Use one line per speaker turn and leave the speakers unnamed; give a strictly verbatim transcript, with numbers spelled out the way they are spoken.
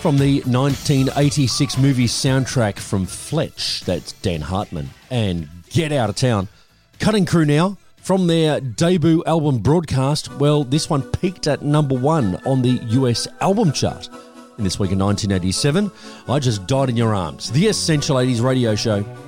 from the nineteen eighty-six movie soundtrack from Fletch, that's Dan Hartman, and Get Out of Town. Cutting Crew now, from their debut album Broadcast, well, this one peaked at number one on the U S album chart. In this week in nineteen eighty-seven, I Just Died in Your Arms, the Essential eighties radio show.